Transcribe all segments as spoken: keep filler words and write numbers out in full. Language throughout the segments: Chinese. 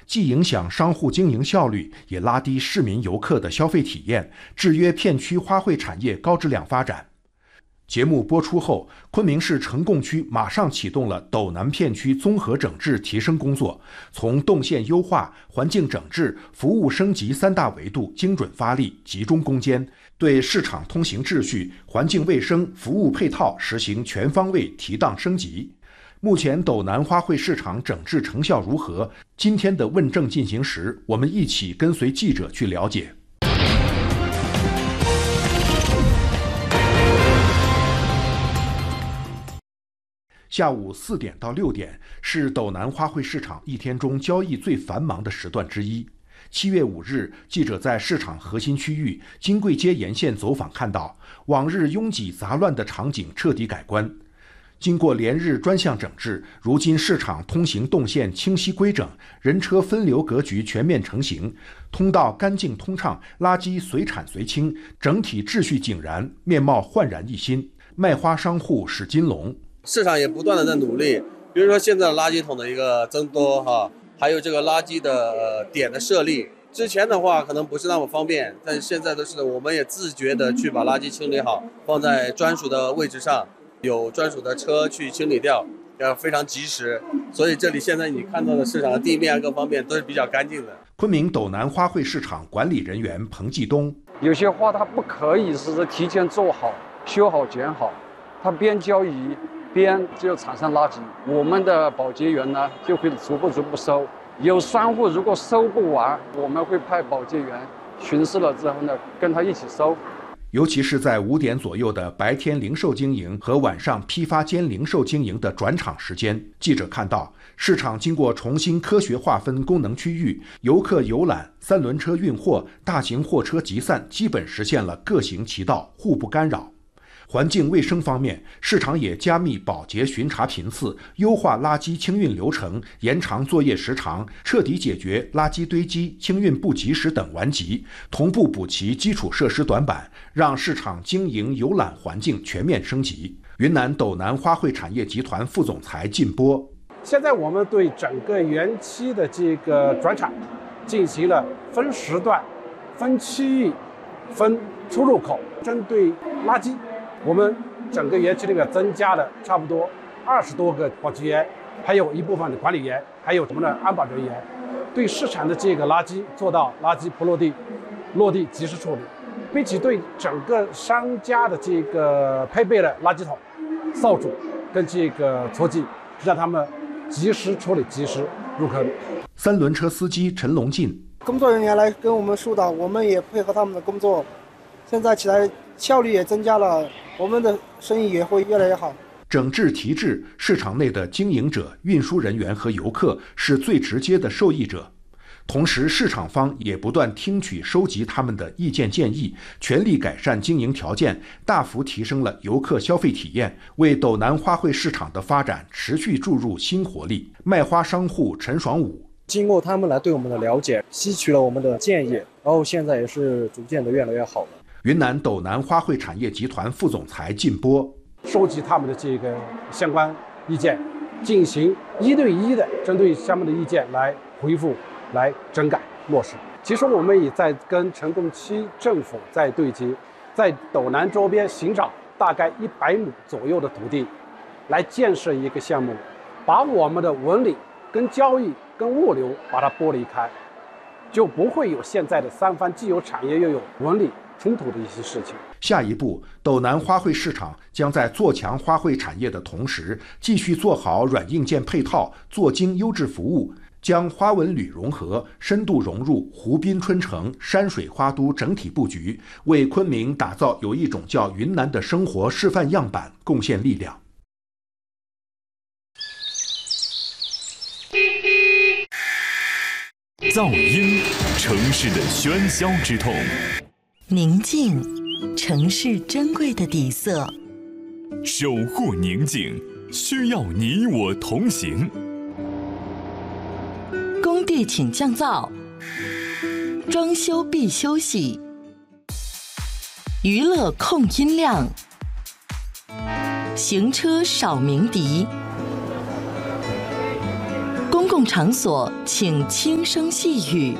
既影响商户经营效率，也拉低市民游客的消费体验，制约片区花卉产业高质量发展。节目播出后，昆明市呈贡区马上启动了斗南片区综合整治提升工作，从动线优化、环境整治、服务升级三大维度精准发力，集中攻坚，对市场通行秩序、环境卫生、服务配套实行全方位提档升级。目前斗南花卉市场整治成效如何？今天的问政进行时，我们一起跟随记者去了解。下午四点到六点是斗南花卉市场一天中交易最繁忙的时段之一。七月五日，记者在市场核心区域金贵街沿线走访，看到往日拥挤杂乱的场景彻底改观。经过连日专项整治，如今市场通行动线清晰规整，人车分流格局全面成型，通道干净通畅，垃圾随产随清，整体秩序井然，面貌焕然一新。卖花商户史金龙， 市场也不断的在努力，比如说现在垃圾桶的一个增多哈，还有这个垃圾的、呃、点的设立。之前的话可能不是那么方便，但是现在的是我们也自觉的去把垃圾清理好，放在专属的位置上，有专属的车去清理掉，要非常及时。所以这里现在你看到的市场的地面各方面都是比较干净的。 昆明斗南花卉市场管理人员彭继东， 有些花它不可以是提前做好、修好、剪好，它边交易边就产生垃圾，我们的保洁员呢就会逐步逐步收。有商户如果收不完，我们会派保洁员巡视了之后呢，跟他一起收。 尤其是在五点左右的白天零售经营和晚上批发兼零售经营的转场时间，记者看到市场经过重新科学划分功能区域，游客游览、三轮车运货、大型货车集散基本实现了各行其道，互不干扰。环境卫生方面，市场也加密保洁巡查频次，优化垃圾清运流程，延长作业时长，彻底解决垃圾堆积、清运不及时等顽疾，同步补齐基础设施短板，让市场经营游览环境全面升级。云南斗南花卉产业集团副总裁靳波， 现在我们对整个园区的这个转场进行了分时段、分区域、分出入口，针对垃圾。我们整个园区里面增加了差不多二十多个保洁员，还有一部分的管理员，还有我们的安保人员，对市场的这个垃圾做到垃圾不落地，落地及时处理，并且对整个商家的这个配备了垃圾桶、扫帚跟这个搓机，让他们及时处理、及时入坑。 三轮车司机陈龙进， 工作人员来跟我们疏导，我们也配合他们的工作，现在起来效率也增加了，我们的生意也会越来越好。 整治提质，市场内的经营者、运输人员和游客是最直接的受益者。同时，市场方也不断听取、收集他们的意见建议，全力改善经营条件，大幅提升了游客消费体验，为斗南花卉市场的发展持续注入新活力。卖花商户陈爽武， 经过他们来对我们的了解，吸取了我们的建议，然后现在也是逐渐的越来越好了。 云南斗南花卉产业集团副总裁靳波， 收集他们的这个相关意见，进行一对一的针对他们的意见来回复、来整改落实。其实我们也在跟呈贡区政府在对接，在斗南周边寻找大概一百亩左右的土地，来建设一个项目，把我们的文旅跟交易跟物流把它剥离开，就不会有现在的三方既有产业又有文旅冲突的一些事情。 下一步，斗南花卉市场将在做强花卉产业的同时，继续做好软硬件配套，做精优质服务，将花文旅融合深度融入湖滨春城、山水花都整体布局，为昆明打造有一种叫云南的生活示范样板贡献力量。 噪音，城市的喧嚣之痛； 宁静，城市珍贵的底色。 守护宁静，需要你我同行。 工地请降噪，装修必休息。娱乐控音量，行车少鸣笛。公共众场所请轻声细语。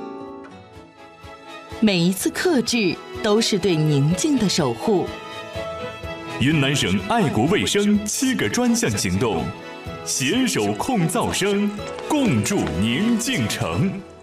每一次克制都是对宁静的守护。 云南省爱国卫生七个专项行动，携手控噪声，共筑宁静城。